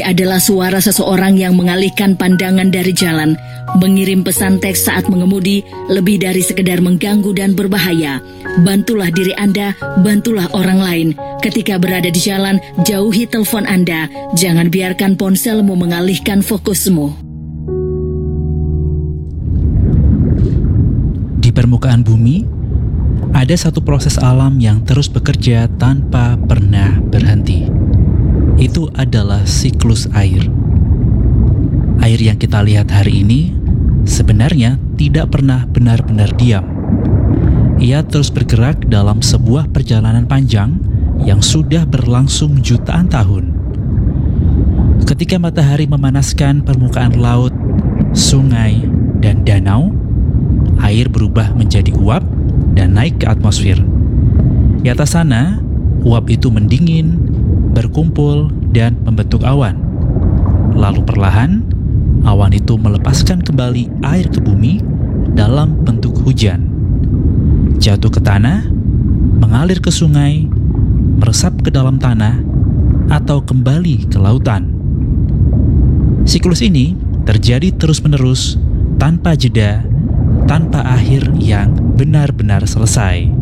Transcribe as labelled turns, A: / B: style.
A: Ini adalah suara seseorang yang mengalihkan pandangan dari jalan, mengirim pesan teks saat mengemudi, lebih dari sekedar mengganggu dan berbahaya. Bantulah diri Anda, bantulah orang lain. Ketika berada di jalan, jauhi telepon Anda. Jangan biarkan ponselmu mengalihkan fokusmu.
B: Di permukaan bumi, ada satu proses alam yang terus bekerja tanpa pernah berhenti. Itu adalah siklus air. Air yang kita lihat hari ini sebenarnya tidak pernah benar-benar diam. Ia terus bergerak dalam sebuah perjalanan panjang yang sudah berlangsung jutaan tahun. Ketika matahari memanaskan permukaan laut, sungai, dan danau, air berubah menjadi uap dan naik ke atmosfer. Di atas sana, uap itu mendingin, berkumpul, dan membentuk awan. Lalu perlahan, awan itu melepaskan kembali air ke bumi dalam bentuk hujan. Jatuh ke tanah, mengalir ke sungai, meresap ke dalam tanah, atau kembali ke lautan. Siklus ini terjadi terus-menerus, tanpa jeda, tanpa akhir yang benar-benar selesai.